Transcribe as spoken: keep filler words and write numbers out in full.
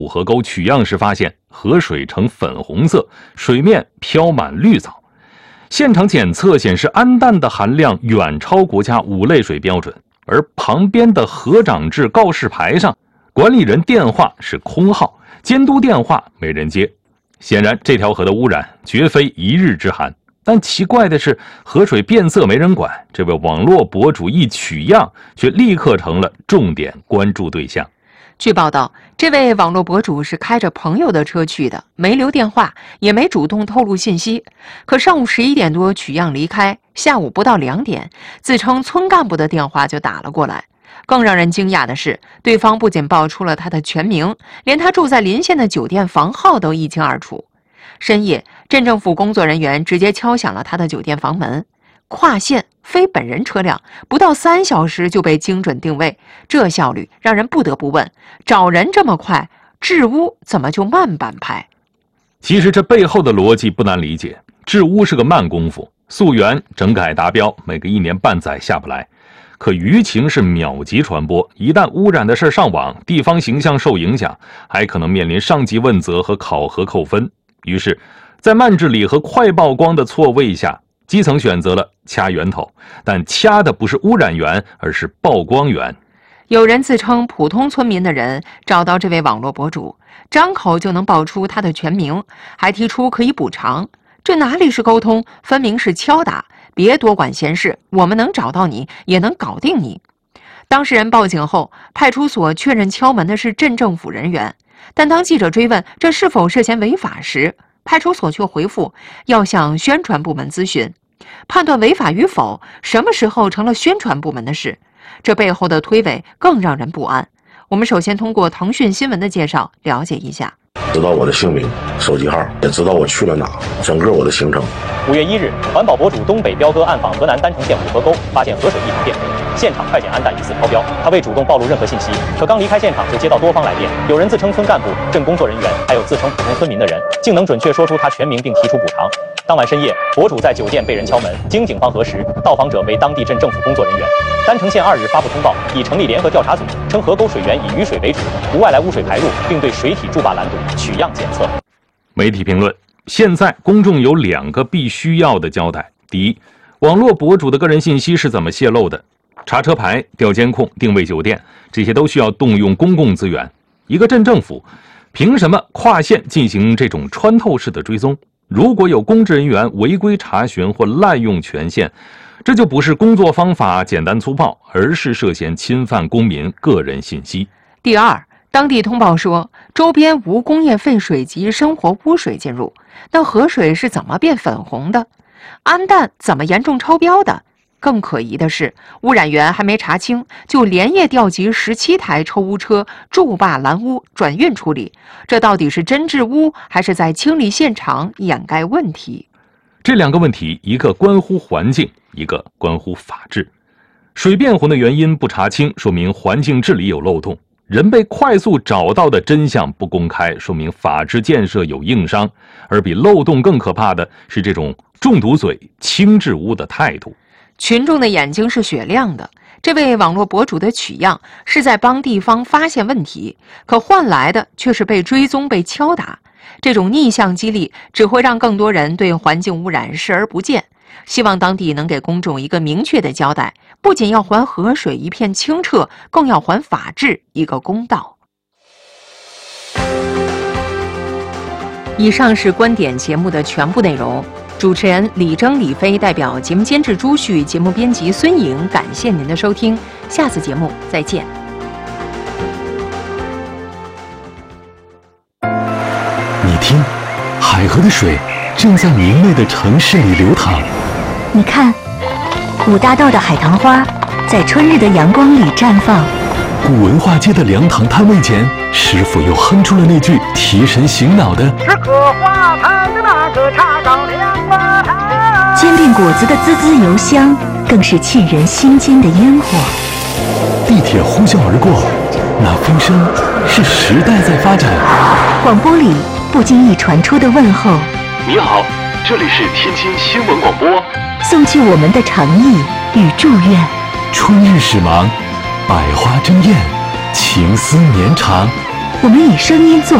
五河沟取样时发现河水呈粉红色，水面飘满绿藻。现场检测显示氨氮的含量远超国家五类水标准，而旁边的河长制告示牌上，管理人电话是空号，监督电话没人接。显然这条河的污染绝非一日之寒。但奇怪的是，河水变色没人管，这位网络博主一取样，却立刻成了重点关注对象。 据报道，这位网络博主是开着朋友的车去的，没留电话，也没主动透露信息。可上午十一点多取样离开，下午不到两点，自称村干部的电话就打了过来。更让人惊讶的是，对方不仅报出了他的全名，连他住在邻县的酒店房号都一清二楚。深夜，镇政府工作人员直接敲响了他的酒店房门。跨县非本人车辆，不到三小时就被精准定位，这效率让人不得不问：找人这么快，治污怎么就慢半拍？ 其实这背后的逻辑不难理解，治污是个慢功夫，溯源整改达标，每个一年半载下不来。可舆情是秒级传播，一旦污染的事上网，地方形象受影响，还可能面临上级问责和考核扣分。于是，在慢治理和快曝光的错位下，基层选择了掐源头，但掐的不是污染源，而是曝光源。 有人自称普通村民的人找到这位网络博主，张口就能报出他的全名，还提出可以补偿。这哪里是沟通，分明是敲打！别多管闲事，我们能找到你，也能搞定你。当事人报警后，派出所确认敲门的是镇政府人员，但当记者追问这是否涉嫌违法时，派出所却回复要向宣传部门咨询。判断违法与否，什么时候成了宣传部门的事？这背后的推诿更让人不安。我们首先通过腾讯新闻的介绍了解一下。 知道我的姓名、手机号，也知道我去了哪，整个我的行程。 五月一日，环保博主东北彪哥暗访河南郸城县五河沟，发现河水异常变黑，现场快检氨氮疑似超标。他未主动暴露任何信息，可刚离开现场就接到多方来电，有人自称村干部、镇工作人员，还有自称普通村民的人，竟能准确说出他全名并提出补偿。当晚深夜，博主在酒店被人敲门，经警方核实，到访者为当地镇政府工作人员。郸城县二日发布通报，已成立联合调查组，称河沟水源以雨水为主，无外来污水排入，并对水体筑坝拦堵、取样检测。 媒体评论：现在公众有两个必须要的交代。第一，网络博主的个人信息是怎么泄露的？查车牌、调监控、定位酒店，这些都需要动用公共资源。一个镇政府凭什么跨县进行这种穿透式的追踪？如果有公职人员违规查询或滥用权限，这就不是工作方法简单粗暴，而是涉嫌侵犯公民个人信息。 第二，当地通报说周边无工业废水及生活污水进入，那河水是怎么变粉红的？氨氮怎么严重超标的？更可疑的是，污染源还没查清，就连夜调集十七台抽污车筑坝拦污转运处理，这到底是真治污，还是在清理现场掩盖问题？ 这两个问题，一个关乎环境，一个关乎法治。水变红的原因不查清，说明环境治理有漏洞；人被快速找到的真相不公开，说明法治建设有硬伤。而比漏洞更可怕的是这种重堵嘴、轻治污的态度。 群众的眼睛是雪亮的，这位网络博主的取样是在帮地方发现问题，可换来的却是被追踪、被敲打。这种逆向激励只会让更多人对环境污染视而不见。希望当地能给公众一个明确的交代，不仅要还河水一片清澈，更要还法治一个公道。以上是观点节目的全部内容。主持人李征、李飞代表节目监制朱旭、节目编辑孙颖，感谢您的收听，下次节目再见。 你听，海河的水正在明媚的城市里流淌。 你看，五大道的海棠花在春日的阳光里绽放。 古文化街的凉堂摊位前，师傅又哼出了那句提神醒脑的是荷花畔的那个茶缸凉吧台。 煎饼果子的滋滋油香，更是沁人心间的烟火。 地铁呼啸而过，那风声是时代在发展。 广播里不经意传出的问候： 你好，这里是天津新闻广播， 送去我们的诚意与祝愿。 春日始忙，百花争艳，情思绵长。 我们以声音做